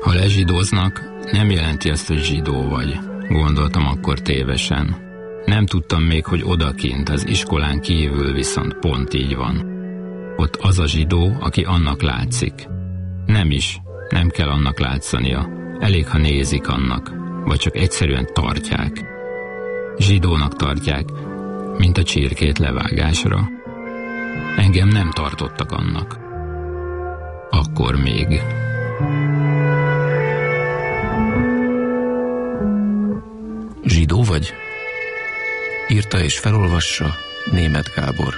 Ha lezsidóznak, nem jelenti azt, hogy zsidó vagy. Gondoltam akkor tévesen. Nem tudtam még, hogy odakint, az iskolán kívül viszont pont így van. Ott az a zsidó, aki annak látszik. Nem kell annak látszania. Elég, ha nézik annak, vagy csak egyszerűen tartják. Zsidónak tartják, mint a csirkét levágásra. Engem nem tartottak annak. Akkor még. Zsidó vagy? Írta és felolvassa Németh Gábor.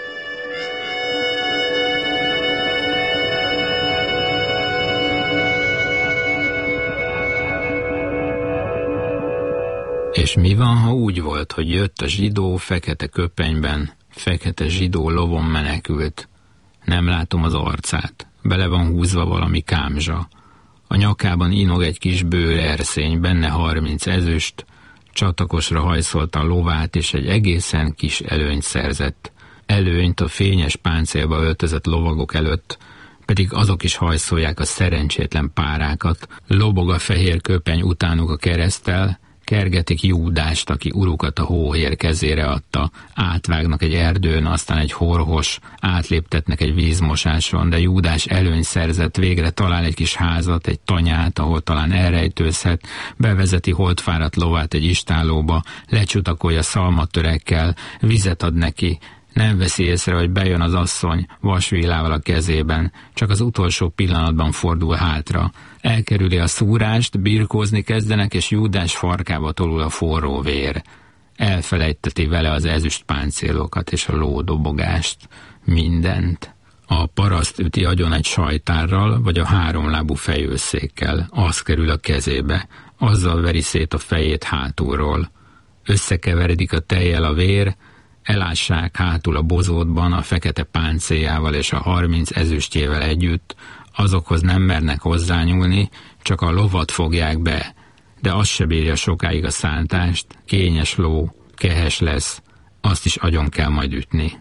És mi van, ha úgy volt, hogy jött a zsidó fekete köpenyben, fekete zsidó lovon menekült? Nem látom az arcát, bele van húzva valami kámzsa. A nyakában inog egy kis bőr erszény, benne 30 ezüst, csatakosra hajszolta a lovát, és egy egészen kis előnyt szerzett. Előnyt a fényes páncélba öltözött lovagok előtt, pedig azok is hajszolják a szerencsétlen párákat. Lobog a fehér köpeny utánuk a kereszttel, kergetik Júdást, aki urukat a hóhér kezére adta, átvágnak egy erdőn, aztán egy horhos, átléptetnek egy vízmosáson, de Júdás előny szerzett, végre talál egy kis házat, egy tanyát, ahol talán elrejtőzhet, bevezeti holdfáradt lovát egy istállóba, lecsutakolja szalmatörekkel, vizet ad neki, nem veszi észre, hogy bejön az asszony vasvillával a kezében, csak az utolsó pillanatban fordul hátra. Elkerüli a szúrást, birkózni kezdenek, és Júdás farkába tolul a forró vér. Elfelejteti vele az ezüst páncélokat és a lódobogást. Mindent. A paraszt üti agyon egy sajtárral, vagy a háromlábú fejőszékkel. Az kerül a kezébe. Azzal veri szét a fejét hátulról. Összekeveredik a tejjel a vér, elássák hátul a bozótban a fekete páncéljával és a 30 ezüstjével együtt, azokhoz nem mernek hozzányúlni, csak a lovat fogják be, de az se bírja sokáig a szántást, kényes ló, kehes lesz, azt is agyon kell majd ütni.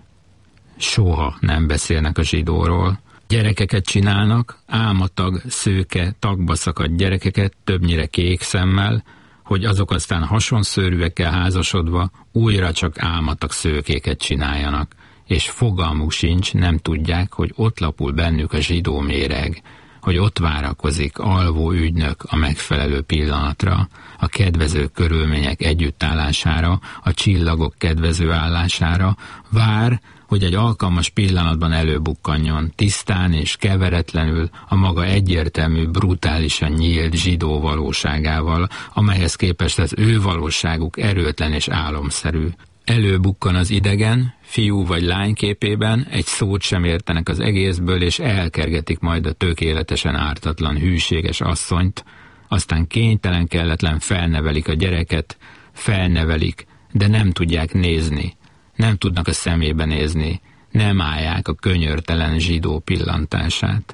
Soha nem beszélnek a zsidóról. Gyerekeket csinálnak, álmatag, szőke, tagba szakadt gyerekeket, többnyire kék szemmel, hogy azok aztán hasonszőrűekkel házasodva újra csak álmatag szőkéket csináljanak, és fogalmuk sincs, nem tudják, hogy ott lapul bennük a zsidó méreg, hogy ott várakozik alvó ügynök a megfelelő pillanatra, a kedvező körülmények együttállására, a csillagok kedvező állására, vár, hogy egy alkalmas pillanatban előbukkanjon, tisztán és keveretlenül a maga egyértelmű, brutálisan nyílt zsidó valóságával, amelyhez képest az ő valóságuk erőtlen és álomszerű. Előbukkan az idegen, fiú vagy lány képében, egy szót sem értenek az egészből, és elkergetik majd a tökéletesen ártatlan, hűséges asszonyt, aztán kénytelen, kelletlen felnevelik a gyereket, felnevelik, de nem tudják nézni, nem tudnak a szemébe nézni, nem állják a könyörtelen zsidó pillantását.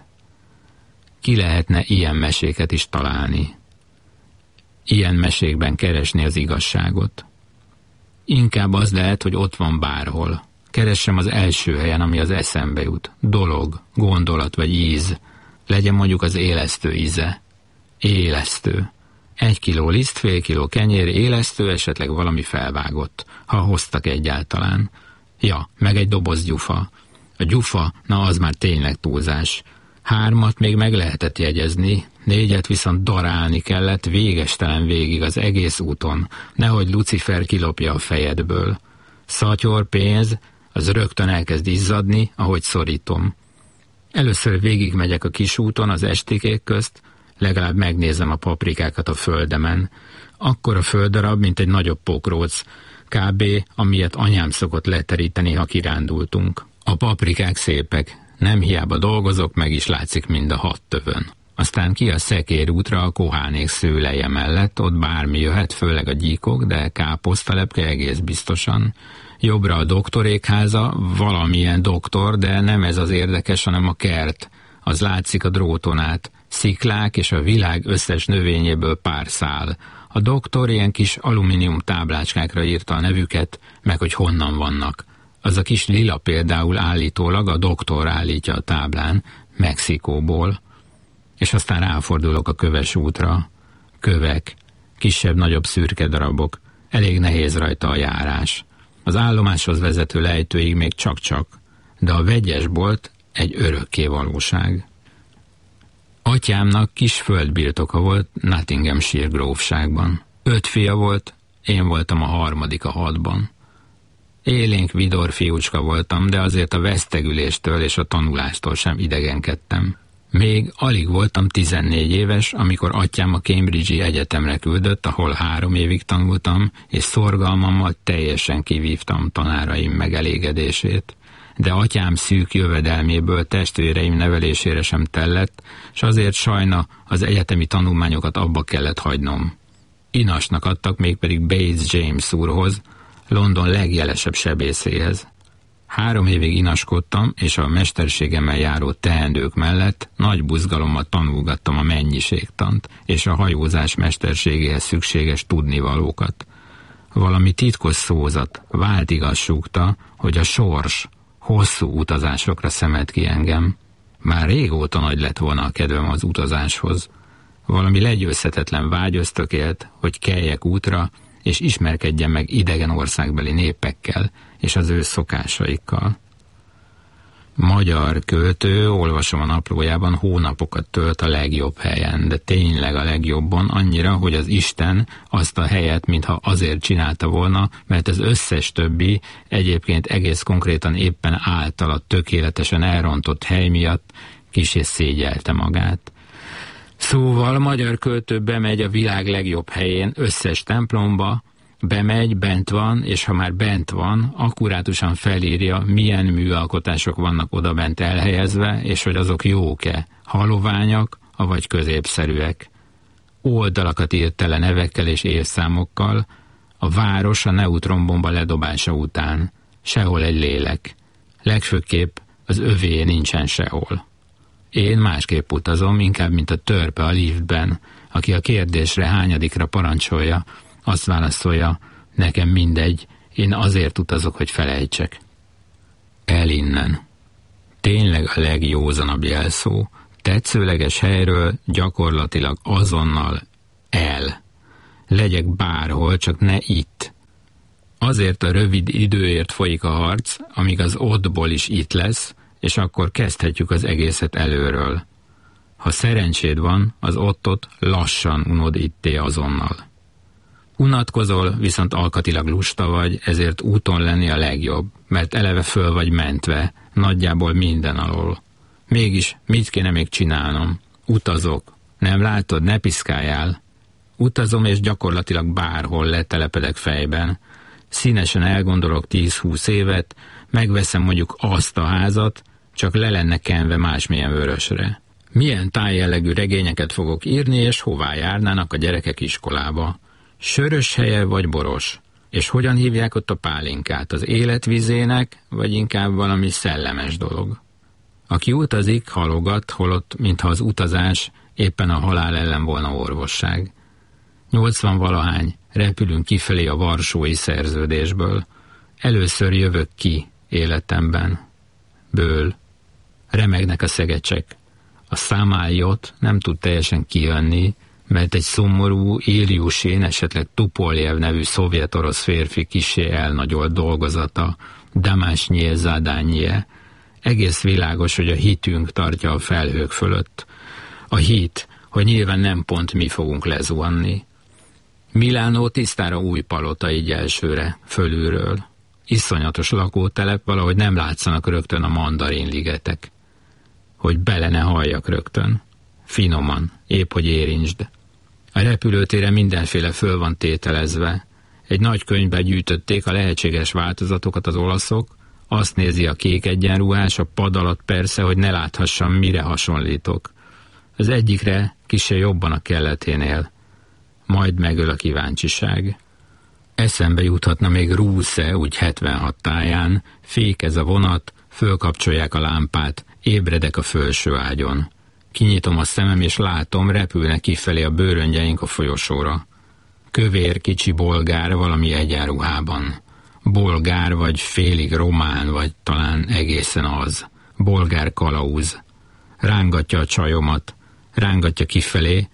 Ki lehetne ilyen meséket is találni? Ilyen mesékben keresni az igazságot? Inkább az lehet, hogy ott van bárhol. Keressem az első helyen, ami az eszembe jut. Dolog, gondolat vagy íz. Legyen mondjuk az élesztő íze. Élesztő. 1 kiló liszt, fél kiló kenyér, élesztő, esetleg valami felvágott, ha hoztak egyáltalán. Ja, meg egy doboz gyufa. A gyufa, na az már tényleg túlzás. 3 még meg lehetett jegyezni, 4 viszont darálni kellett végestelen végig az egész úton, nehogy Lucifer kilopja a fejedből. Szatyor, pénz, az rögtön elkezd izzadni, ahogy szorítom. Először végigmegyek a kis úton az estikék közt, legalább megnézem a paprikákat a földemen. Akkora földdarab, mint egy nagyobb pokróc, kb. Amilyet anyám szokott leteríteni, ha kirándultunk. A paprikák szépek, nem hiába dolgozok, meg is látszik mind a 6 tövön. Aztán ki a szekérútra a kohánék szőleje mellett, ott bármi jöhet, főleg a gyíkok, de káposztalepke egész biztosan. Jobbra a doktorékháza, valamilyen doktor, de nem ez az érdekes, hanem a kert. Az látszik a dróton át, sziklák és a világ összes növényéből pár szál. A doktor ilyen kis alumínium táblácskákra írta a nevüket, meg hogy honnan vannak. Az a kis lila például állítólag a doktor állítja a táblán, Mexikóból. És aztán ráfordulok a köves útra. Kövek, kisebb-nagyobb szürke darabok, elég nehéz rajta a járás. Az állomáshoz vezető lejtőig még csak-csak, de a vegyesbolt egy örökké valóság. Atyámnak kis földbirtoka volt Nottinghamshire grófságban. 5 fia volt, én voltam a harmadik a 6-ban. Élénk vidor fiúcska voltam, de azért a vesztegüléstől és a tanulástól sem idegenkedtem. Még alig voltam 14 éves, amikor atyám a Cambridge-i egyetemre küldött, ahol 3 évig tanultam, és szorgalmammal teljesen kivívtam tanáraim megelégedését. De atyám szűk jövedelméből testvéreim nevelésére sem tellett, s azért sajna az egyetemi tanulmányokat abba kellett hagynom. Inasnak adtak mégpedig Bates James úrhoz, London legjelesebb sebészéhez. 3 évig inaskodtam, és a mesterségemmel járó teendők mellett nagy buzgalommal tanulgattam a mennyiségtant és a hajózás mesterségéhez szükséges tudnivalókat. Valami titkos szózat, váltigas súgta, hogy a sors hosszú utazásokra szemelt ki engem. Már régóta nagy lett volna a kedvem az utazáshoz. Valami legyőzhetetlen vágy ösztökélt, hogy keljek útra, és ismerkedjem meg idegen országbeli népekkel és az ő szokásaikkal. Magyar költő, olvasom a naplójában, hónapokat tölt a legjobb helyen, de tényleg a legjobban, annyira, hogy az Isten azt a helyet, mintha azért csinálta volna, mert az összes többi, egyébként egész konkrétan éppen általa tökéletesen elrontott hely miatt kissé szégyelte magát. Szóval a magyar költő bemegy a világ legjobb helyén, összes templomba, bemegy, bent van, és ha már bent van, akkurátusan felírja, milyen műalkotások vannak odabent elhelyezve, és hogy azok jók-e, haloványak, avagy középszerűek. Oldalakat írt tele nevekkel és évszámokkal, a város a neutronbomba ledobása után. Sehol egy lélek. Legfőképp az övé nincsen sehol. Én másképp utazom, inkább, mint a törpe a liftben, aki a kérdésre hányadikra parancsolja, azt válaszolja, nekem mindegy, én azért utazok, hogy felejtsek. El innen. Tényleg a legjózanabb jelszó. Tetszőleges helyről gyakorlatilag azonnal el. Legyek bárhol, csak ne itt. Azért a rövid időért folyik a harc, amíg az ottból is itt lesz, és akkor kezdhetjük az egészet előről. Ha szerencséd van, az ottot lassan unod itté azonnal. Unatkozol, viszont alkatilag lusta vagy, ezért úton lenni a legjobb, mert eleve föl vagy mentve, nagyjából minden alól. Mégis mit kéne még csinálnom? Utazok. Nem látod, ne piszkáljál. Utazom, és gyakorlatilag bárhol letelepedek fejben. Színesen elgondolok 10-20 évet, megveszem mondjuk azt a házat, csak le lenne kenve másmilyen vörösre. Milyen tájjellegű regényeket fogok írni, és hová járnának a gyerekek iskolába? Sörös helye vagy boros? És hogyan hívják ott a pálinkát? Az életvizének, vagy inkább valami szellemes dolog? Aki utazik, halogat, holott, mintha az utazás éppen a halál ellen volna orvosság. 80-valahány, repülünk kifelé a varsói szerződésből. Először jövök ki életemben. Ből. Remegnek a szegecsek. A Számáljot nem tud teljesen kijönni, mert egy szomorú, Iliusén, esetleg Tupoljev nevű szovjet-orosz férfi kissé elnagyolt dolgozata, Damásnyije Zadányije. Egész világos, hogy a hitünk tartja a felhők fölött. A hit, hogy nyilván nem pont mi fogunk lezuhanni. Milánó tisztára új palota így elsőre, fölülről. Iszonyatos lakótelep, valahogy nem látszanak rögtön a mandarinligetek. Hogy bele ne halljak rögtön. Finoman, épp hogy érintsd. A repülőtére mindenféle föl van tételezve. Egy nagy könyvbe gyűjtötték a lehetséges változatokat az olaszok, azt nézi a kék egyenruhás, a pad alatt persze, hogy ne láthassam, mire hasonlítok. Az egyikre kissé jobban a kelleténél. Majd megöl a kíváncsiság. Eszembe juthatna még Rúsze, úgy 76 táján, fékez a vonat, fölkapcsolják a lámpát, ébredek a felső ágyon. Kinyitom a szemem, és látom, repülnek kifelé a bőröngyeink a folyosóra. Kövér, kicsi bolgár valami egyenruhában. Bolgár, vagy félig román, vagy talán egészen az. Bolgár kalauz. Rángatja a csajomat. rángatja kifelé,